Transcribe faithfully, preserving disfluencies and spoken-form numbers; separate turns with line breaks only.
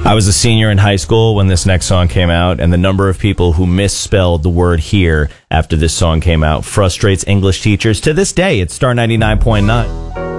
I was a senior in high school when this next song came out, and the number of people who misspelled the word here after this song came out frustrates English teachers. To this day, it's Star ninety-nine point nine.